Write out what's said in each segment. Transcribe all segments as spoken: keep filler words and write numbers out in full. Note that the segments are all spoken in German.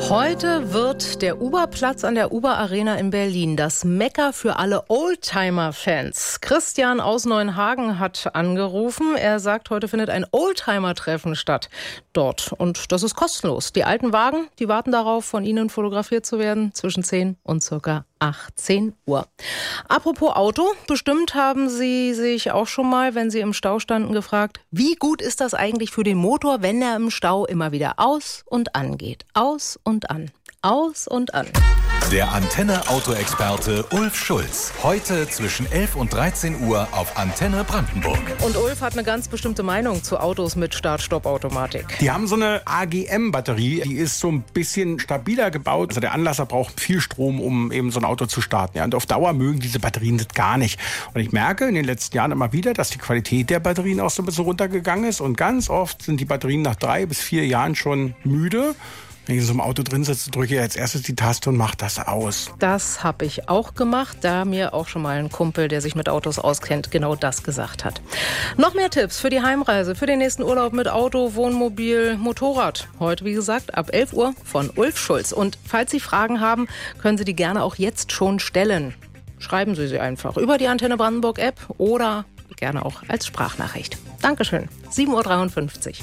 Heute wird der Uber-Platz an der Uber-Arena in Berlin das Mekka für alle Oldtimer-Fans. Christian aus Neuenhagen hat angerufen. Er sagt, heute findet ein Oldtimer-Treffen statt dort. Und das ist kostenlos. Die alten Wagen, die warten darauf, von Ihnen fotografiert zu werden, zwischen zehn und circa achtzehn Uhr. Apropos Auto, bestimmt haben Sie sich auch schon mal, wenn Sie im Stau standen, gefragt, wie gut ist das eigentlich für den Motor, wenn er im Stau immer wieder aus und an geht? Aus und an. Aus und an. Der Antenne-Auto-Experte Ulf Schulz. Heute zwischen elf und dreizehn Uhr auf Antenne Brandenburg. Und Ulf hat eine ganz bestimmte Meinung zu Autos mit Start-Stopp-Automatik. Die haben so eine A G M-Batterie, die ist so ein bisschen stabiler gebaut. Also der Anlasser braucht viel Strom, um eben so ein Auto zu starten. Ja, und auf Dauer mögen diese Batterien das gar nicht. Und ich merke in den letzten Jahren immer wieder, dass die Qualität der Batterien auch so ein bisschen runtergegangen ist. Und ganz oft sind die Batterien nach drei bis vier Jahren schon müde. Wenn ich in so einem Auto drin sitze, drücke ich als erstes die Taste und mache das aus. Das habe ich auch gemacht, da mir auch schon mal ein Kumpel, der sich mit Autos auskennt, genau das gesagt hat. Noch mehr Tipps für die Heimreise, für den nächsten Urlaub mit Auto, Wohnmobil, Motorrad. Heute, wie gesagt, ab elf Uhr von Ulf Schulz. Und falls Sie Fragen haben, können Sie die gerne auch jetzt schon stellen. Schreiben Sie sie einfach über die Antenne Brandenburg App oder gerne auch als Sprachnachricht. Dankeschön. sieben Uhr dreiundfünfzig.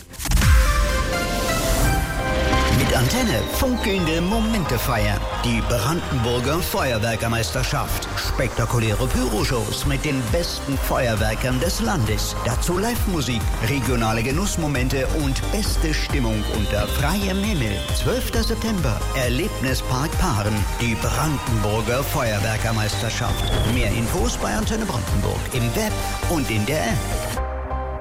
Mit Antenne funkelnde Momente feiern. Die Brandenburger Feuerwerkermeisterschaft. Spektakuläre Pyroshows mit den besten Feuerwerkern des Landes. Dazu Live-Musik, regionale Genussmomente und beste Stimmung unter freiem Himmel. zwölfter September. Erlebnispark Paaren. Die Brandenburger Feuerwerkermeisterschaft. Mehr Infos bei Antenne Brandenburg im Web und in der App.